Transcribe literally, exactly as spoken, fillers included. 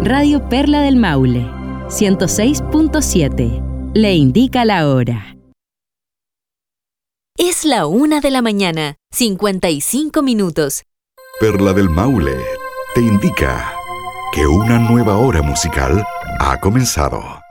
Radio Perla del Maule, ciento seis punto siete. Le indica la hora. Es la una de la mañana, cincuenta y cinco minutos. Perla del Maule te indica que una nueva hora musical ha comenzado.